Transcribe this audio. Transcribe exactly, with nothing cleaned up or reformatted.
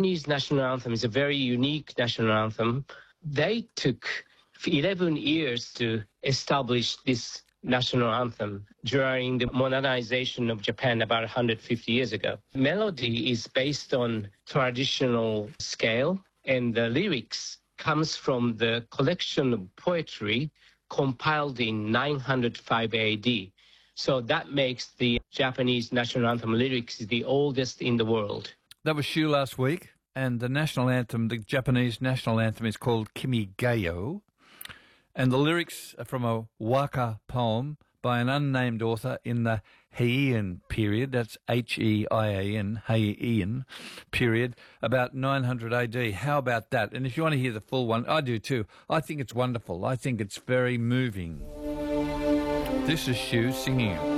Japanese national anthem is a very unique national anthem. They took eleven years to establish this national anthem during the modernization of Japan about one hundred fifty years ago. Melody is based on traditional scale, and the lyrics comes from the collection of poetry compiled in nine hundred five A D. So that makes the Japanese national anthem lyrics the oldest in the world. That was Shu last week, and the national anthem, the Japanese national anthem, is called Kimi Gayo, and the lyrics are from a waka poem by an unnamed author in the Heian period, that's H E I A N, Heian period, about nine hundred A D. How about that? And if you want to hear the full one, I do too. I think it's wonderful. I think it's very moving. This is Shu singing it.